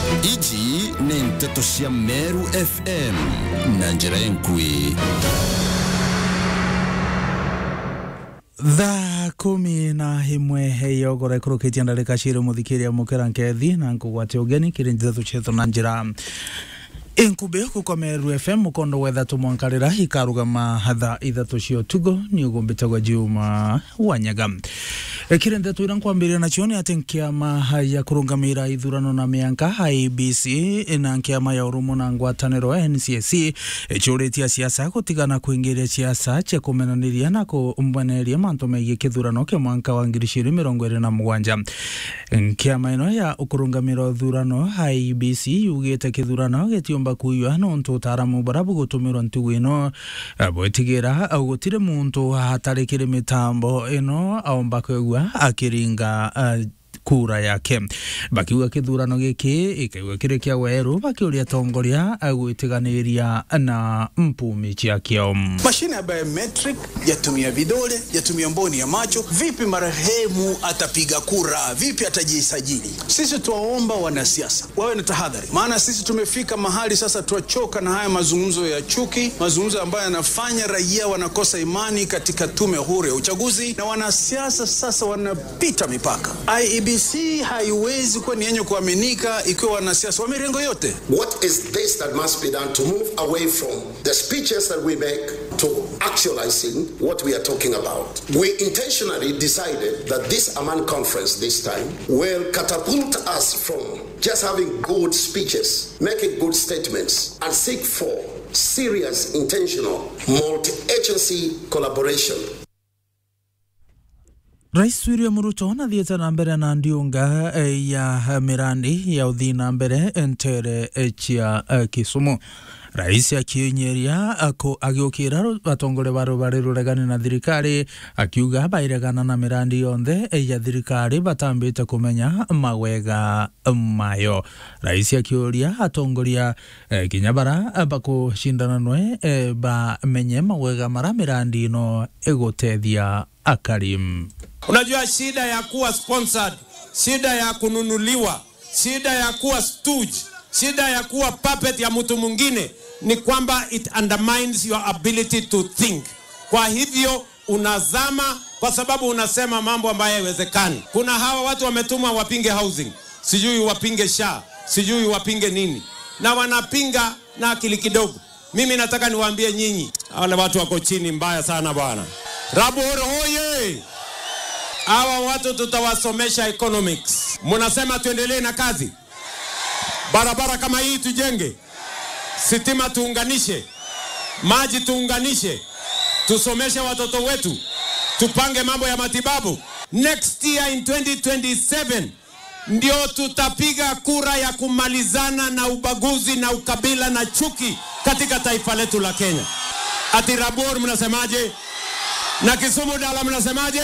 Iji ni Nteto cia Meru FM na njira enkui. Thaa 11 heyo gore kurukitia ndarika shire muthikiria mukira nkethi na nkugwate ugeni kiri Nteto cietu na njira Inkube kuko Meru FM mukondo wetha tumwankarira hikarugama hatha ithatu cio tugo ni ugumbitagwa Juma Wanyaga. Kire Nteto ira nkwambiria na cioni ati nkiama ya kurungamira ithurano na mianka IEBC na nkiama ya urumo na ngwataniro NCSC echuritia siasa gutigana kuingiria siasa cia kumenaniria na kumbweneria mantu megie kithurano kia mwanka wa 2027. Nkiama ino ya ukurungamira ithurano IEBC yugite kithurano getiumba kuywa nontu utaramu barabu gutumirwa ntugu ino bwetigira gutire muntu hatarikire mitambo ino aomba kwegwa akiringa kura yake. Bakiuga kithurano giki ikaiwa kire kia weru bakiuria tongoria agwitiganiria na mpumi chiakio. Mashine ya biometric yatumia vidole, yatumia mboni ya macho. Vipi marehemu atapiga kura? Vipi atajisajili? Sisi tuwaomba wanasiasa wawe na tahadhari, maana sisi tumefika mahali sasa tuachoka na haya mazungumzo ya chuki, mazungumzo ambayo yanafanya raia wanakosa imani katika tume huru ya uchaguzi, na wanasiasa sasa wanapita mipaka. IEBC haiwezi kuwa ni yenye kuaminika ikiwa wanasiasa wa mirengo yote. What is this that must be done to move away from the speeches that we make to actualizing what we are talking about? We intentionally decided that this Amman conference this time will catapult us from just having good speeches, making good statements, and seek for serious, intentional, multi-agency collaboration. Rais William Ruto na thieta na mbere na ndiunga ya mirandi ya uthina mbere entere cia Kisumu. Rais akienyeria agiukira batongore baro bareruregana na thirikari akiuga bairegana na mirandi yonthe ya thirikari batambite kumenya mawega mayo. Rais akiuria atongoria kinyabara bakushindana nwe bamenye mawega mara mirandi no egotethia akarim. Unajua shida ya kuwa sponsored, shida ya kununuliwa, shida ya kuwa stooge, shida ya kuwa puppet ya mtu mwingine ni kwamba it undermines your ability to think. Kwa hivyo unazama kwa sababu unasema mambo ambayo haiwezekani. Kuna hawa watu wametumwa wapinge housing, sijui wapinge SHA, sijui wapinge nini, na wanapinga na akili kidogo. Mimi nataka niwaambie nyinyi, wale watu wako chini mbaya sana bwana. Rabor hoye! Hawa watu tutawasomesha economics. Munasema tuendelee na kazi. Barabara kama hii tujenge. Sitima tuunganishe. Maji tuunganishe. Tusomeshe watoto wetu. Tupange mambo ya matibabu. Next year in 2027 ndio tutapiga kura ya kumalizana na ubaguzi na ukabila na chuki katika taifa letu la Kenya. Ati Rabor mnasemaje? Na Kisumu Dala mnasemaje?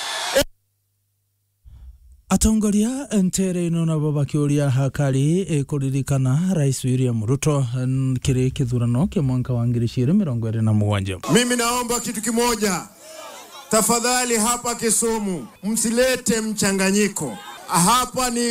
Atongoria entere ino na babakiuria hakari kuririkana Rais William Ruto kiri kithurano kia mwaka wa 2027. Mimi naomba kitu kimoja. Tafadhali hapa Kisumu msilete mchanganyiko. Hapa ni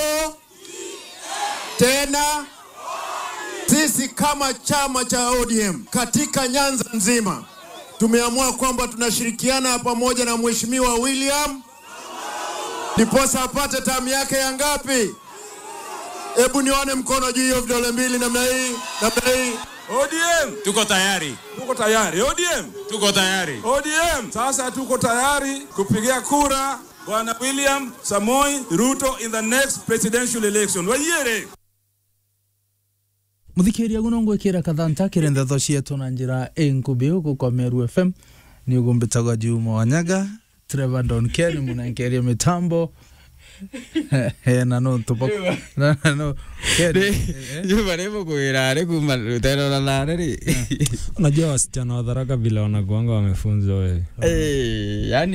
tena sisi kama chama cha ODM katika Nyanza nzima tumeamua kwamba tunashirikiana pamoja na Mheshimiwa William ndiposa apate tamu yake ya ngapi? Hebu nione mkono juu hiyo vidole mbili namna hii, namna hii. ODM tuko tayari. Tuko tayari. ODM tuko tayari. ODM sasa tuko tayari kupigia kura Bwana William Samoei Ruto in the next presidential election. Wayere Muthikiria gunongwe kira kathanta kire Nteto cietu na njira enkubi huko kwa Meru FM ni ugumbitagwa Juma Wanyaga. Trevor Donken munankeria mitambo na no tupoko no Juma leo kuirare kumarutero la lari. Unajua wasichana wa Tharaka vile wanakuanga wamefunzwa wewe. Yani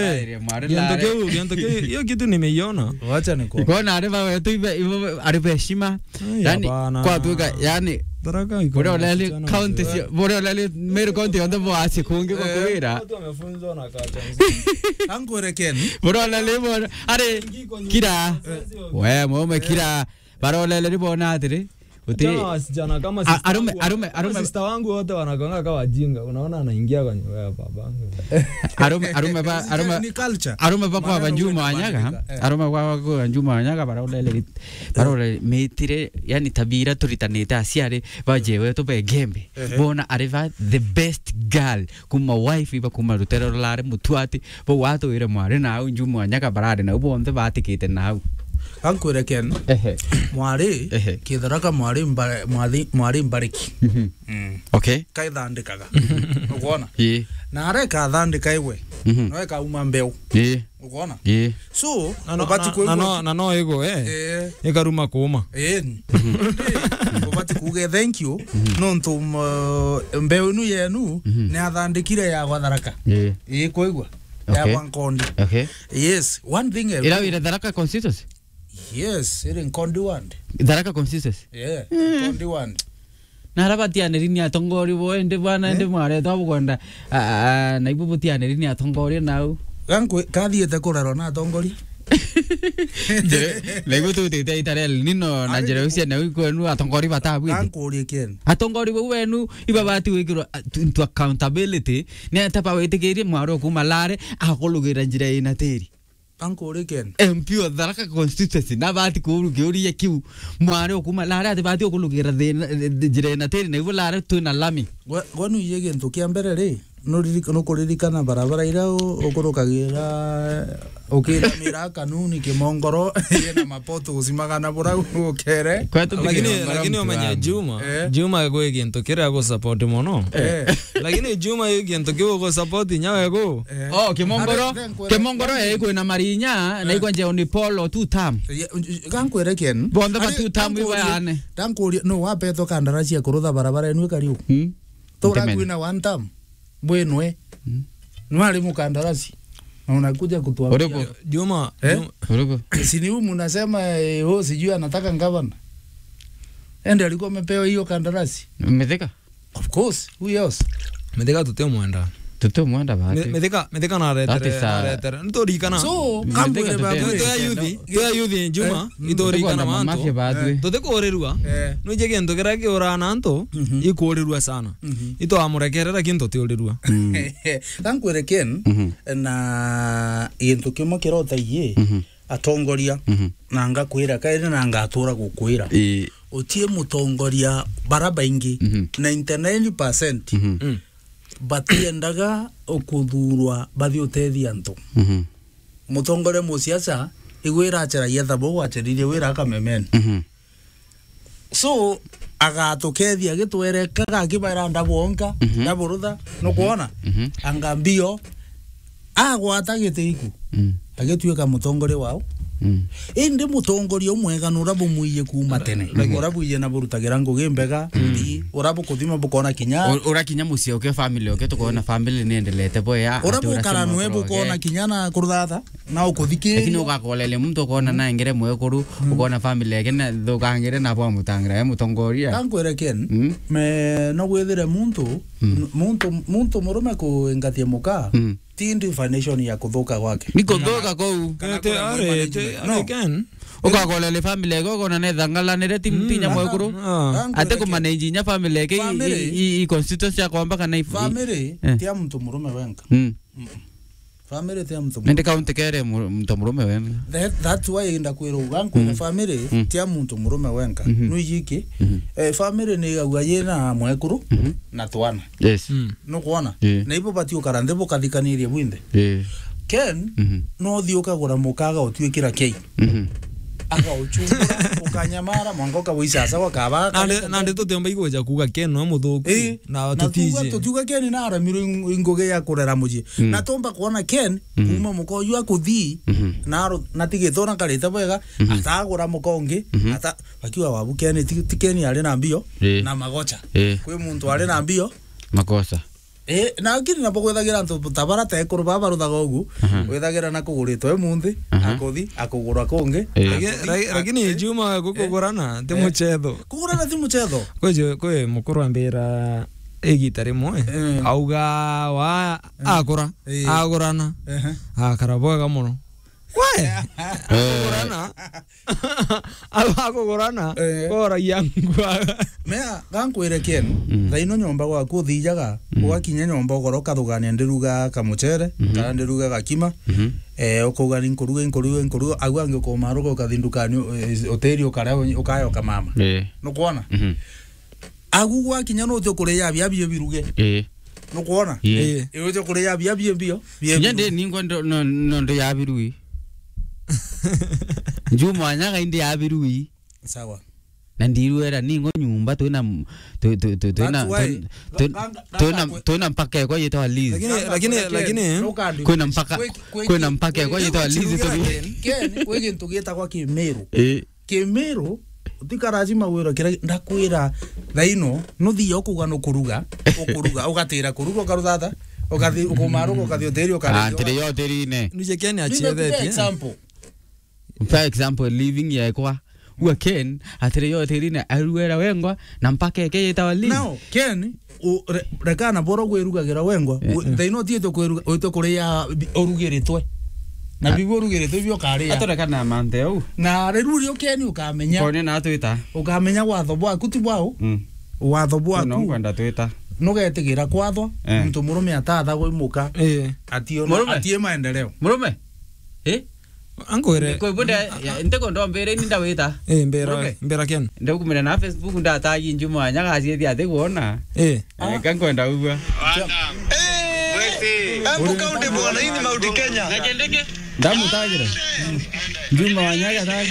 Ndio hiyo kitu nimeiona. Wacha niko. Kwa arifa wetu arifa heshima. Yani kwa tuka yani Tharaka iko. Bora lali Meru county ndo boasi kunge kwa kuira. Watu wamefunzwa na kata. Angu rekeni. Bora lali are kira. Wewe mume kira barolele ribona atiri wasichana kama sister wangu wote wanagonga kama wajinga, unaona anaingia kwenye wewe babangu. Ni culture. Arume pa kwa Banjuma Wanyaga, arume kwa Banjuma Wanyaga barole metire yani tabira turitaneta asiare bajewe to be gembe. Bona arriva the best girl kuma wife iba kuma rutero lare mutuati bo watu ire mware na Banjuma Wanyaga barade na ubonde batikite na Ankwere ken mwari kitharaka mwari mbariki okay kai thandikaga ugona na are ka thandika iwe no ka uma mbeu ugona so ubati kwa no ego ekaruma kuma ubati kuge thank you no ntum mbeu nu yenu ne athandikire ya gwatharaka koigwa ya Wankondi yes one thing ila ile Tharaka constituency. Yes, it in Kondiwand. Tharaka consistency. Yeah, Kondiwand. Na rabatiane rini atongori boende bana ende mware tabugonda na ibubutiane rini atongori nau. Gankwe kathiete kuraro na atongori. Lego tu te itarel nino na jereusia na wenu atongori batabu. Gankuri ken. Atongori wenu ibabati wikiro into accountability ne tapa wetekeri mwaro kumalare akolugira njira ina teri. Ankore ken empio Tharaka constituency na bati kuru giuri yakiu mware okuma lara ati bati okulugira jire na teri na ibulare tu na lami gwanu yege ntukia mbere ri no kuririkana barabara ira okurukagira okira mira kanuni kimongoro yena mapoto usimagana bora ukere lakini omanya Juma go egento kira go support mono lakini Juma egento kiwo go support nyawe go kimongoro ego na marinya na iko nje oni polo two term gankwere ken bonda ba two term iwane dankuri no wapeto kandarasi ya kurutha barabara enu kariu tora kuina one term bwenwe nwali mukandarasi na unakuja kutuambia Juma sini huyu mnasema sijui anataka gavana ende alikuwa amepewa hiyo kandarasi Metheka of course who else Metheka tuto mwanda bahati Metheka na retere ntori kana so kambere babu ya youth Juma itori kana manto tote korerua no jege ndo gerake orana anto ikorerua sana ito amurekerera kinto tiorerua kankwere ken na yento kimo kirota ye atongoria na ngakwira kaire na ngatura gukwira otie mutongoria baraba ingi 99% batiendaga okuthurwa bathi utethia ntu mutongore musiasa igwira achara yethabo gwachiririe wira akamemen so agatukethia gitwerekaga kibara ndabonka ndaburutha no kuona angambio agwata gitiku agituika mutongore wao indi mutongoria umwega nurabu muiye kuma tene urabu iye na burutagira ngugi mbega urabu kuthima bukona kinya urakinya mucie uke family uke tukona family ni endelete boya urabu karanwe bukona kinyana kuruthatha na ukuthiki lakini ugakolele muntu ukona na ngere mwekuru ukona family yake na thukangire na bwa mutangira mutongoria kankwere ken me no gwethire muntu murume ku ngatie muka tindi foundation ya kuthuka gwake nikuthuka kou again ukakolele family yako kona ne thangalanire tinya mwekuru ate kumanage nya family yake i constituency ya kwamba kana family tia mtu murume wenka family tia mtu nende kaunti kere mtu murume wenka that's why ndakwira uganku family tia mtu murume wenka nuyiki family ni gawayena mwekuru na twana yes no kuona na ipo batio karande bokathikanirie bwinde ken no thioka gura mukaga otwikira kei aga uchunga ukanyamara mwangoka wisasa wakaba na ndeto temba igoja kuga ken no muthuku na tutije tutuga ken na aramiro ingoge ya kurera muji na tomba kuona ken kuma mukoyu akuthi na tigithona karita bwega atagura mukongi ata bakiwa wabu ken tikeni ari na mbio na magocha kwi muntu ari na mbio makosa na ngiri na bogwethagira ntu tabara ta ekuru baba ruthaga ugu wethagira na kuguritwo emunthi akuthi akugura kungi lakini Juma gukugurana ti muchetho kugurana ti muchetho kwe mukuru ambira egita rimwe auga wa agurana akarabwaga muno we gorana ako gorana kora yangu mea gankwire ken thaino nyomba gwaku thijaga ugakinya nyomba ugoroka thugania ndiruga kamuchere kana ndiruga gakima ukuga nkuruga agwange ko marugo kathindukani hoteli ukara ukayo kamama no kuona agu gwakinya no tukuria bia biruge no kuona iyo kuria bia bio nyande ningo ndo ya birui Juma anyaga indi ya birui sawa na ndiruera ningo nyumba tuna mpaka kwa yetwa lizi lakini kuna mpaka kwa yetwa lizi to ken kwege ntugeta kwa Kimeru utikarajima wira kira ndakwira thaino nuthi okuga no kuruga ugatira kuruga ukarutata ugathi ukumaruga ugathi hoteli ukari hoteli ne nije ken achethete for example living ya kwa ken atire hoteli ne aruera wengwa na mpaka yake yetwa lizi no ken rekana boro gwirugagira wengwa thaino tieto kwiruga wito kuria orugiritwe na biborugiritwe bio karia atorekana mante au na reruri okeni ukamenya kone na twita ukamenya watho bwaku ti bwao watho bwaku no kwenda twita nugetigira kwathwa mtu murume atatha guimuka atie maendeleo murume angwere ko bunda ndeko ndo mbere ni ndawita mbera ken ndo kumena na Facebook ndatagi njuma nyaga ciethia ate kuona kankwenda ugwa kaunti bwana hii ni Mount Kenya ndamu tagire njuma wanyaga tagi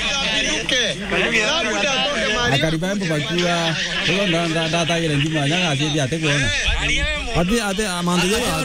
akaribambo bakiwa ndo tagire njuma nyaga ciethia ate kuona ate amando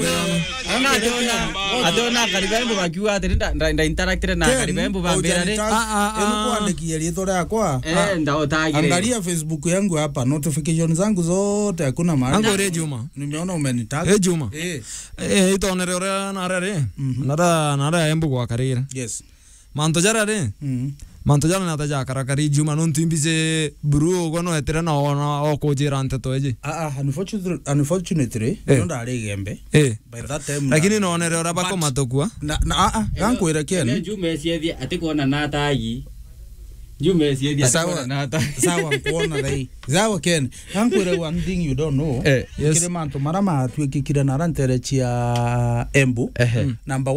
adona karibambo bakiwa ate nda interactive na karibambo bambera re kuandikia rito yakwa ndao tagire angalia Facebook yangu hapa notification zangu zote hakuna maana angore Juma nimeona umenitag Juma itonere ora narare nara embu kwa karira yes manto jarare manto jana nataja karakari Juma non timbize buru gono etera na ona okojira anteto eje unfortunately ndo ndari gembe by that time lakini no onere ora bako matokua na gankwira ken Juma ciethia ate kuona na tagi Juma ciethia sawa na tagi sawa kuona dai sawa ken gankwira one thing you don't know kile manto marama twikikira na rantere chia embu number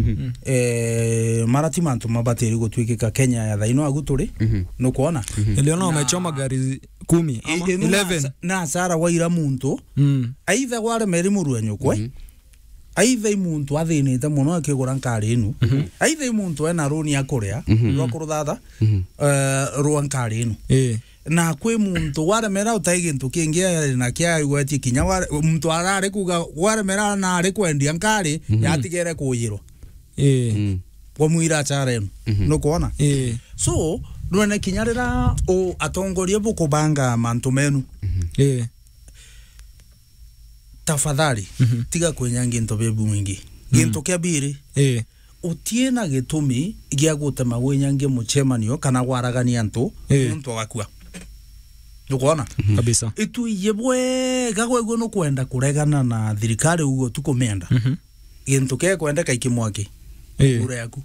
1 marati manto mabateri gutwikika Kenya ya thaino aguturi no kuona iliona umechoma gari 10 ama 11 na sara waira muntu aitha gware meri muruenyo kwe aitha muntu athinite muno akigura nkari inu aitha muntu ena roni akuria rwa kuruthatha rwa nkari inu na kwe muntu waremera utagintu kingia na kia igweti kinya muntu arare kuga waremera na ari kwendia nkari yatigere kuyirwa kwa muira charenu no kuona so none kinyarira o atongoria bukubanga mantu menu tafadhali tiga kwenyange into bebu mwingi ginto kia biri utiena gitumi gia gutema gwenyange muchemanio kana gwaragania ntu muntu agakua nukuona kabisa itu yebwe gagwe no kwenda kuregana na thirikari ugo tukomenda ginto kia kwenda kaikimwaki kure yaku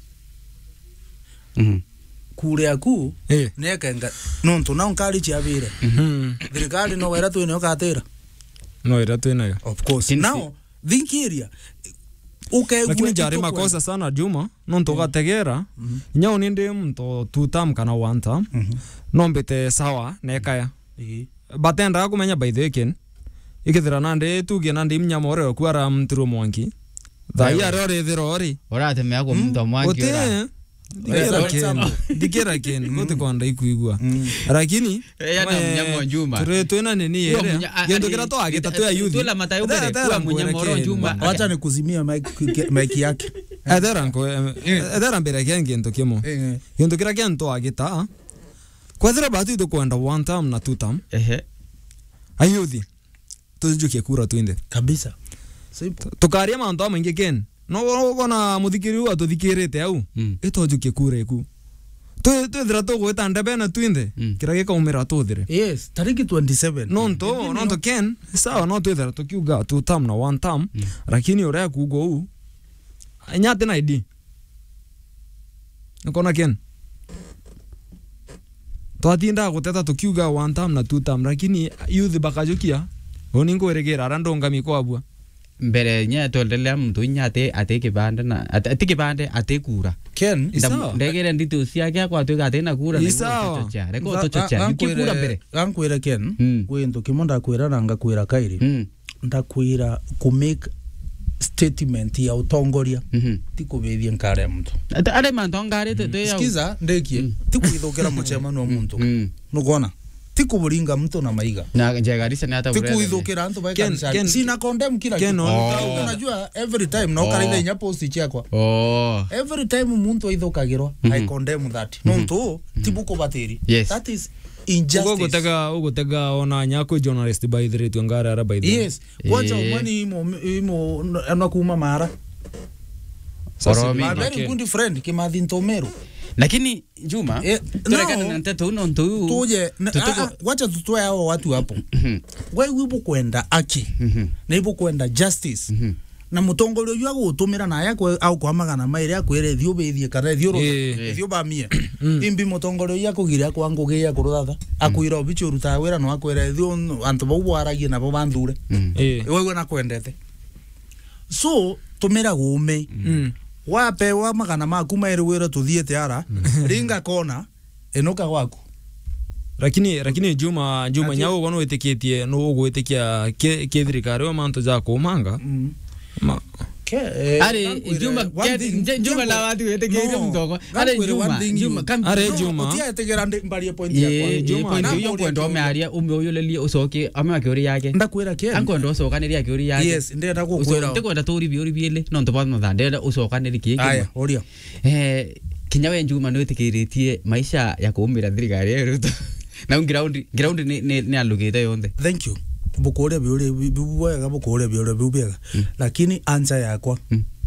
kure yaku nekenga nonto na onkari chiabire thirikari no wera tu ne okatera no era tu nayo of course now think area lakini jari makosa sana Juma nonto gategera nyao ninde mto tutam kana wanta nombete sawa nekaya batenda kumenya by the weekend ikithira nande tugie nande mnyamore kwara mtiro mwanki thai arore thirori orate me ako mto mwanki ora dikera ken gote kwanda ikuigwa lakini yana mnyamo Juma turetwena nini yere gendo kira to ageta to ya youth tula matayo bere kwa mnyamo Juma acha nikuzimia mic yake edera mbere gendo kimo gendo kira gento ageta kwathira batu to kwanda one time na two time ayuthi tujuke kura tuinde kabisa simple tukaria manto maingi ken no bona muthikiri wa tuthikirite au itojuke kure ku twithira tugwita ndebe na twinde kirage kaumira tuthire yes tariki 27 nonto ken sawa no twithira tukiuga two time na one time lakini ore kugo u anyate na ID Nikona Ken. Twatinda guteta tukiuga one term na two term lakini youth bakajukia oningo eregera arandonga mikwabwa mbere nya toldelea mtu nyate atekibande na atekibande atekura Ken ndegere nditu siake kwa tweka atena kura na chocha reko chocha nikikura mbere gankwira Ken windu kimonda kwira nanga kwira kairi ndakwira ku make statement ya utongoria tikubethia nkare mtu ade mantongare te sikiza ndekie tikuithokera muchema no muntu nugona tikuburinga mtu na maiga na njegarisa ni hata tikuithokera antu ba kanisa sina condemn kila kitu unajua every time no karida nya post chakwa every time muntu aithokagirwa I condemn that muntu tibuko bateri that is injustice ugotega ona nyako journalist by the rate ngara ara by the yes kwacha umani imo anakuma mara sasa very good friend Kimathi Ntomeru lakini Juma turekana na nteto uno ntu tuje wacha tutoe hao watu hapo wewe ipo kwenda aki na ipo kwenda justice na mutongolio ywa gutumira na yako au kwa magana maire yako ere thio bethie kana thio ba mie imbi mutongolio yako giria kwa ngugi ya kurutha akwira obicho ruta wera no akwira thio antu bau aragie na bo bandure wewe na kwendete so tumira gume wape wa magana maku maire wera tuthiete ara ringa kona enoka gwaku lakini Juma nyao gono etiketie no gwetikia kethirikari wa manto za kumanga Are Juma la watu etiketie mtoko are Juma are Juma utia etegerande mbali point ya Juma point yo kwendo mearia umyoyolelie usoke amake yake ndakwira Ken ankondo usokaniri yake yake yes ndenda gukwira ndikwenda turi biele no ntobano ndenda usokaniri kiki aya oria kinyawe Juma no etikiritie maisha ya kuumira thirikari Ruto na ground ni alugite yonde thank you bukore biore bibuwega bukore biore bibega lakini answer yakwa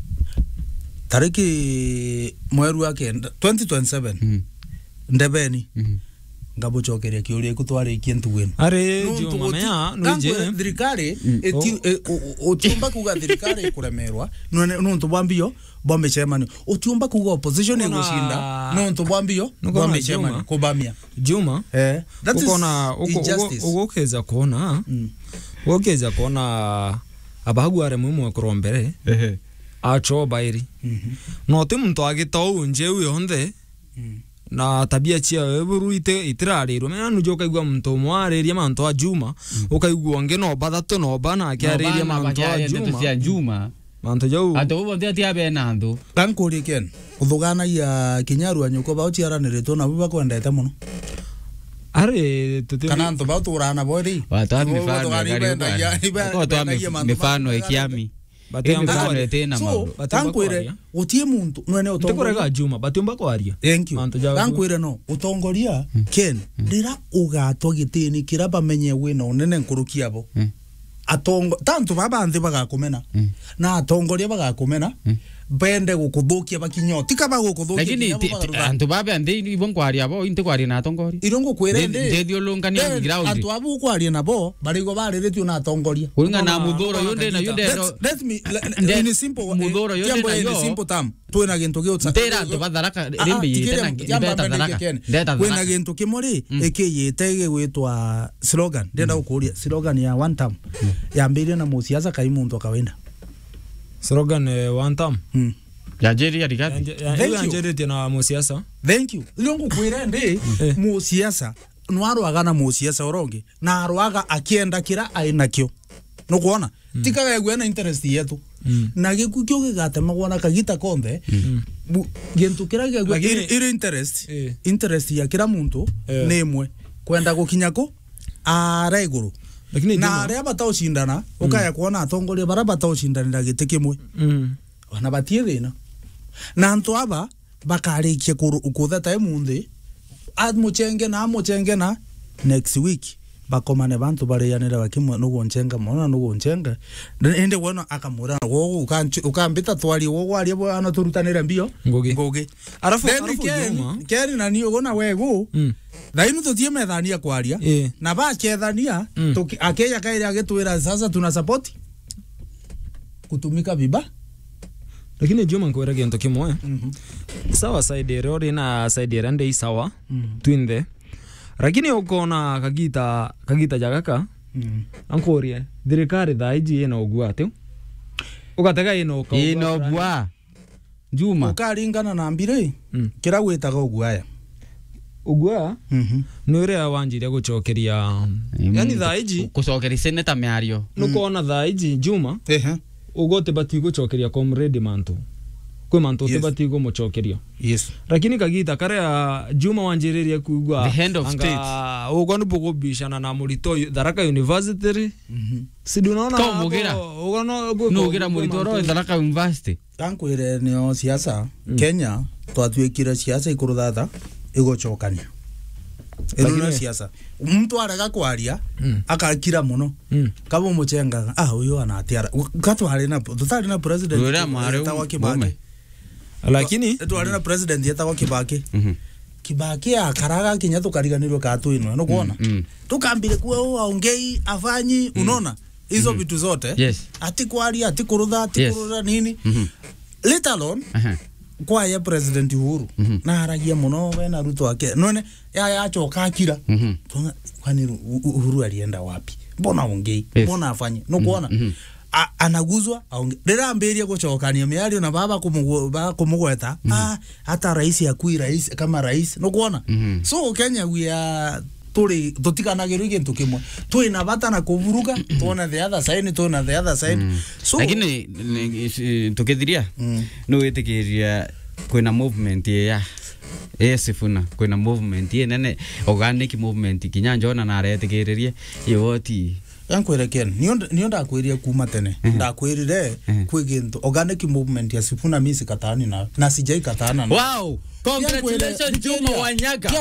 tariki mweru wake 2027 ndebeni ngabuchokeria kiuria kutware ikintu wenu are Juma mea nuje thirikari otiumba kuga thirikari kuremerwa no ntubambio bombe chemani otiumba kuga opposition egushinda no ntubambio bombe chemani kubamia Juma that is ukokeza kuona ukokeza kuona abahagware mumwe kurombere acho bairi no te muntu agitau nje uyonde na tabia chia wewe itirariro mena nujo kaigwa muntu mwariria manto a Juma ukaigwa ngeno bathatu no bana akiariria manto a Juma manto jau ando bo ndia be nando kankuri Ken uthugana ya kinyaru anyuko ba uchiaranirito na biba kwendete muno are kana ndo ba turana bori watu mifano ikiami batembana tena mambo tankwire utie muntu nwene utongoria Juma batemba kwaria thank you tankwire no utongoria Ken ndira ugatwa gitini kiraba menye wina unene nkurukia abo atongo tantu baba anthi bagakumena na atongoria bagakumena bende gukuthukia bakinyoti kaba gukuthukia lakini antu baba anthi ibon kwaria abo inte kwaria na atongoria irongo kwire ndio lungania ground antu abu kwaria nabo barigo bariretio na atongoria uringa na muthoro yonde na yonde let me in simple muthoro yonde na yo simple tam twina gintu giutsa tera antu batharaka rimbe yete na beta tharaka kwina gintu kimuri ikiyite gigwitwa slogan ndenda gukuria slogan ya one term yambirie na musiasa kai muntu akawaida slogan one term Nigeria rigati Nigeria na musiasa thank you longo kwira ndi musiasa nwarwaga na musiasa oronge na arwaga akienda kira ainakyo no kuona tikaga yagwe na interest yetu na gikukyo gigatema na kagita konde gintu kira yagwe ire interest ya kira muntu nemwe kwenda gukinyako araiguru lakini na aria batao shindana ukaya kuona atongoria bara batao shindanira gite kimwe wana batie thina na antu aba bakarikia kutha time munthi amuchenge na next week bakomane bantu barianira bakimwe no gonchenga mona no gonchenga ende wona akamura gogo ukambita twali gogo ari bo ana turutanira mbio ngoge arafu keri na niyo gona wego Dainu tutie methania kwaria na ba kethania akeya kaire agitwira sasa tuna support kutumika biba lakini Juma nkwera gento kimwe sawa side ori na side rende sawa twinde lakini ukona kagita jagaka ankorie thirikari thaiji ino ugwate ugatega ino bwa Juma ukaringana na mbire kira gwitaga ugwaya ugwa nure awanjire gucokeria yani thaiji gucokeria seneta miario nukona thaiji Juma ugote bati gucokeria comrade mantu kwe mantu te bati gumucokeria yes lakini kagita kare Juma wanjiririe kuigwa the hand of state ugonu bugubishana na Murito Tharaka University sidu naona mugira nugira Murito ro Tharaka University tankwire nio siasa Kenya twatwikira siasa ikuruthatha igocokania ino siasa mtu araga kwaria akakira muno kabo mucenga uyo anatiara katwari na tutari na president etagwa Kibaki lakini twari na president etagwa Kibaki Kibaki akaraga kinya tukariganirwe katu ino no kuona tukambire kuwa ongei afanyi unaona hizo vitu zote ati kwaria ati kurutha ati kurura nini let alone kwa ya president Uhuru na aragia muno we na Ruto wake none yachoka akira kwani Uhuru alienda wapi mbona ongei mbona afanye no kuona anaguzwa ndirambiria gucokania miario na baba kumugweta hata rais yakui rais kama rais no kuona so Kenya we are tutikanagirwo igintu kimwe twina bata na kuvuruga tuona the other side so lakini tukithiria no witikiria kwina movement ya Sifuna kwina movement ye nene organic movement kinyanjona na aretikiririe yoti yankwerekene niyo ndakwiria kuma tene ndakwirire kwigintu organic movement ya Sifuna misi katani na sijai katana wow congratulations Juma Wanyaga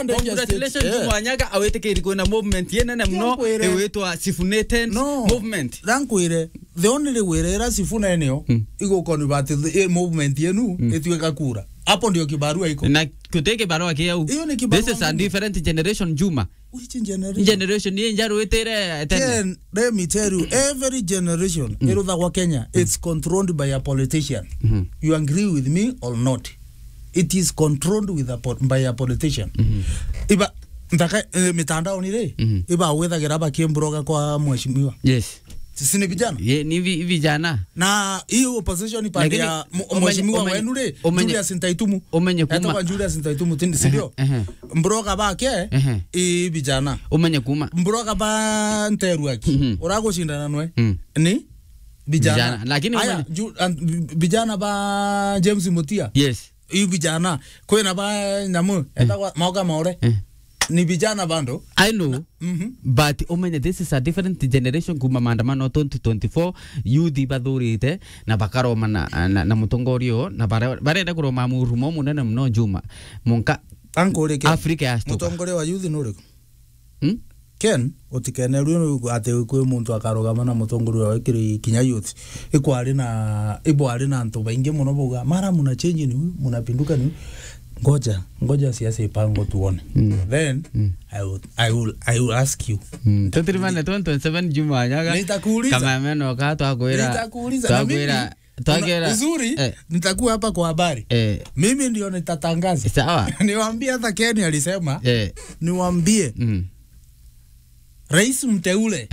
awetekeri kwina movement ye nene mno ewetwa Sifuneten movement ndankwire the only way era Sifuna eneo igokoni bati movement yenu etweka kura hapo ndio kibarua iko na kuteke barua kia this is a different generation Juma which generation ye njaro etere then let me tell you every generation erutha kwa Kenya it's controlled by a politician you agree with me or not it is controlled by a politician iba ndaka mitandao ni re iba wetha geraba kiembroga kwa mheshimiwa sisi ni vijana ni vijana na hiyo opposition pande ya mheshimiwa wenu re Julius Ntaitumu etawa Julius Ntaitumu sindio mbroga bake vijana umenye kuma mbroga ba Nteruaki uragoshindana nwe ni vijana lakini vijana ba James Mutia hii vijana kwena ba nyamu etawa maoga maore ni vijana bando I know but umenye this is a different generation kuma maandamano 2024 youth bathurite na bakaroma na mutongorio na barenda kuroma murumo munene mno Juma munka ankoreke Africa yasto mutongorio wa youth nuriko Ken otikeneru ate kwe muntu akarogama na mutongorio wa kiri kinya youth ikwari na ibwari na ntu bainge muno buga mara muna change ni munapinduka ni ngoja siasa ipango tuone then I will ask you Tutirimane 27 Juma Wanyaga nitakuuliza kama meno kato akwira tagera uzuri nitakuwa hapa kwa habari mimi ndio nitatangaza sawa niwaambie hata Ken alisema niwaambie rais mteule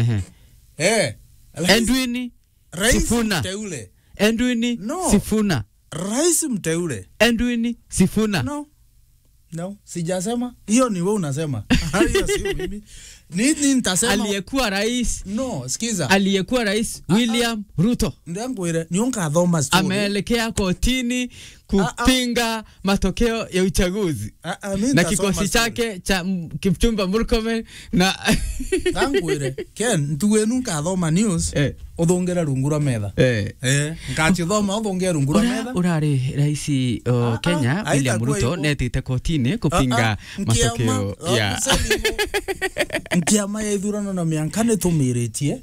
Edwin Sifuna mteule Edwin Sifuna rais mteule Edwin Sifuna no sijasema hiyo ni wewe unasema hiyo sio mimi nini nitasema aliyekuwa rais sikiza aliyekuwa rais William Ruto ndangwire nionka thoma story ameelekea kotini kupinga matokeo ya uchaguzi na kikosi chake cha Kipchumba Murkomen na ndangwire Ken tuwe nunca thoma news uthongera rungura metha ngachi thoma uthongera rungura metha urari rais Kenya William Ruto netite kotini kupinga matokeo ya nkiama ya ithurano na mianka netumiritie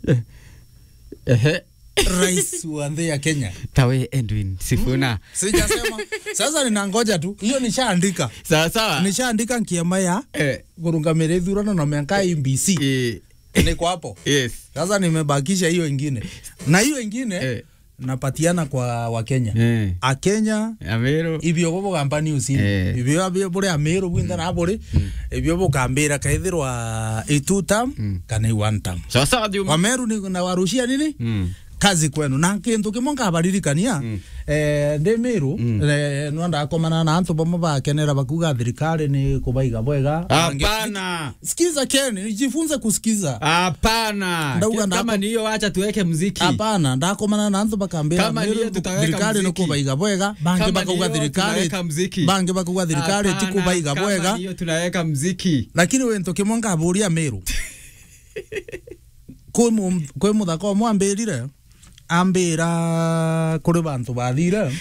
rais wa nthi ya Kenya tawe Edwin Sifuna sijasema sasa ninangoja tu hiyo nishaandika sawa nishaandika nkiama ya kurungamira ithurano na mianka IEBC niko hapo sasa nimebakisha hiyo ingine na hiyo ingine napatiana kwa Wakenya. A Kenya Amero ibyo bobo kampani usi. Ibyo abyo bore Amero bwinda na bore. Ibyo bo kambera kaithirwa 2 term kana 1 term. Sasa Juma. Ameru ni na warushia nini? Kazi kwenu na kintu kimwe ngabaririkania ndi Meru no ndakomana na antu bomo bakenera bakuga thirikari ni kubaiga bwega. Hapana. Sikiza Ken, jifunze kusikiza. Hapana. Kama ni hiyo acha tuweke muziki. Hapana, ndakomana na antu bakambera Meru thirikari ni kubaiga bwega. Bangi bakuga thirikari. Bangi bakuga thirikari ti kubaiga bwega. Kama hiyo tunaweka muziki. Lakini wento kimwe ngaburia Meru. Kwe muthako mwambirire ambira kuri bantu bathire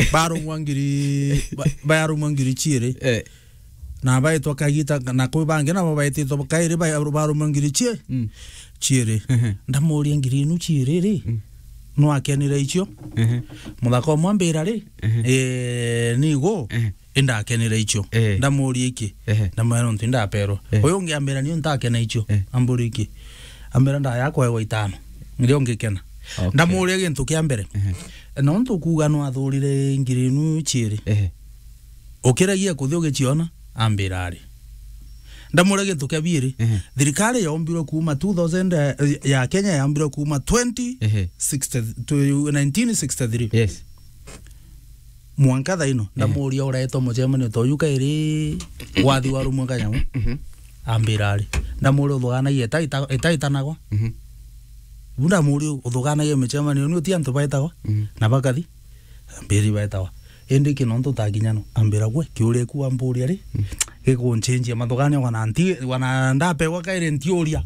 barumwangiri chire na baitwa kagita na kwe bange na baitwa kaire barumwangiri chire ndamuria ngiri inu chire ri no akenire icio muthako mwambira ri nigo indakenire icio ndamuria iki ndamwera ntinda pero uyu ngiambira ni ntakena icio amburi iki ambira nda yakwa ewa 5 ndio ngikena ndamuria gintu kia mbere no ntukuga no athurire ngiri inu chiri ukiragia kuthi ugichiona ambira ari ndamuria gintu kia biiri thirikari yombirwe kuma 2000 ya Kenya yombirwe kuma 1963 yes mwanka thaino ndamuria ureto mucemanio to yuka iri wathi wa rumwe kanyamu ambira ari ndamuria uthuganagia etaitanagwa bunda muri uthuganagia micemanio ni uti antu baitagwa na bakathi ambiri baitagwa indi kinonto taginyano ambira gwe kiuria ku amburi ari gikuncenjia mathuganio wana ndape wakaire ntioria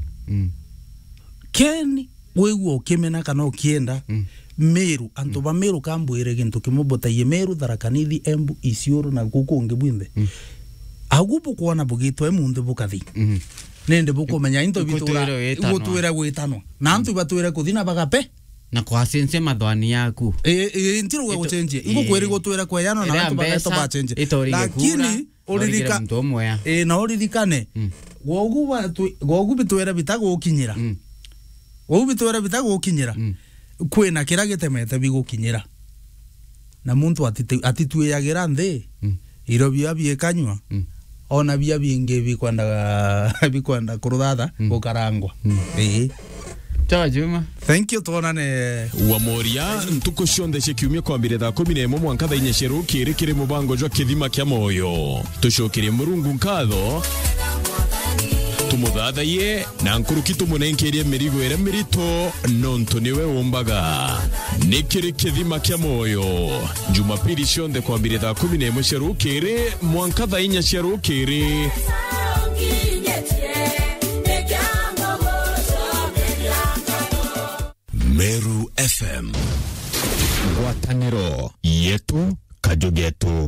Ken weguo kimena kana ukienda Meru antu ba Meru kambwire gintu kimubotaiye Meru Tharakanithi Embu Isiolo na guku ngibwinde agubu kuona bugitwa emunde bukathi nende bukumenya into bitura gwitano na antu batwire kuthina bagape na kwa sense mathwani yaku ntiro gwa gucenjia igukwiri gutwira kweyano na antu bagato bachenje lakini uririka na uririkane gogu bitwira bitagukinyira gogu bitwira bitagukinyira kwina kira gitemete bigukinyira na muntu atitwiyagira nthi iro bia biekanywa ona bia binge bikwanda kuruthatha gukarangwa Ciao Juma. Thank you tuonane Wamoria ntuko shonde chekiumia kwambire thaa 11 mwanka thaa 4 rukiri kiri mubango jwa kithima kya moyo tushokire murungu nkatho tumuthathaie na nkuruki tumunenkerie mirigo ere mirito nonto niwe umbaga nikiri kithima kya moyo Jumapili shonde kwambire thaa 11 rukiri mwanka thaa 4 rukiri Meru FM ngwataniro yetu kajugetu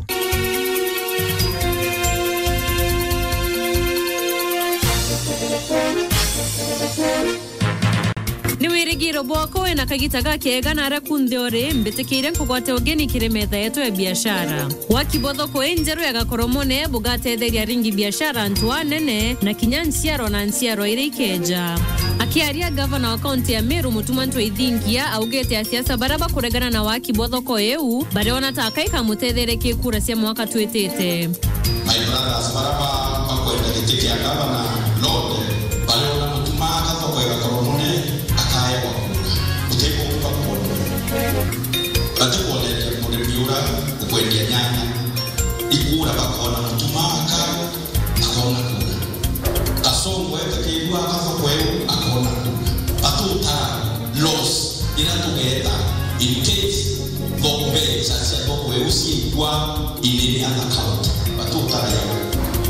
ni wirigiro bwako na kagitaga kega na rakunde ore mbitikire nkugwate ugeni kiremetha yetu ya biashara wakibotho ko enjeru ya gakoromone bugatetheria ringi biashara ntwa nene na kinyansiaro na nsiaro ire ikeja akiaria gavana wa kaunti ya Meru Mutumanto Ithingia augete siasa baraba kuregana na wakibotho ko eu bare onataka ikamutethereke kura cia mwaka twetete my brothers baraba bakwenda gitiki ya gavana Lord bare ona mutumaka to kwa gakoromone akaya kwa uteko kwa ati kuonelea muriura ukwendia nyanya ikura bakona mutumaka akona kuna kasongo etakirwa kafa kweu akona kuna atuta loss inatugeta in case gombe sasa kweu si kwa inini account atuta ya